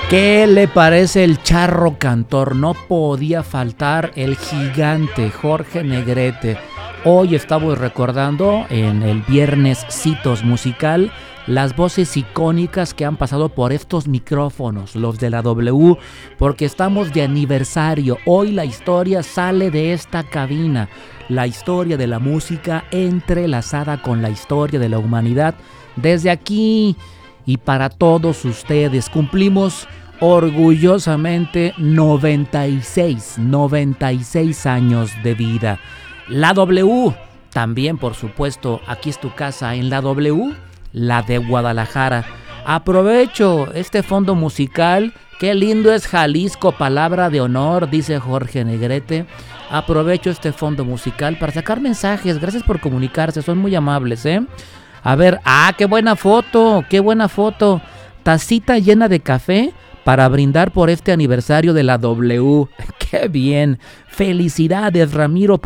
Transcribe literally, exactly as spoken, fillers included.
¿Qué le parece el charro cantor? No podía faltar el gigante Jorge Negrete. Hoy estamos recordando en el Viernes Citos Musical las voces icónicas que han pasado por estos micrófonos, los de la W, porque estamos de aniversario. Hoy la historia sale de esta cabina, la historia de la música entrelazada con la historia de la humanidad. Desde aquí y para todos ustedes cumplimos orgullosamente noventa y seis, noventa y seis años de vida. La W, también por supuesto, aquí es tu casa en la W, la de Guadalajara. Aprovecho este fondo musical, qué lindo es Jalisco, palabra de honor, dice Jorge Negrete. Aprovecho este fondo musical para sacar mensajes, gracias por comunicarse, son muy amables, ¿eh? A ver, ah, qué buena foto, qué buena foto. Tacita llena de café para brindar por este aniversario de la W. ¡Qué bien! ¡Felicidades, Ramiro!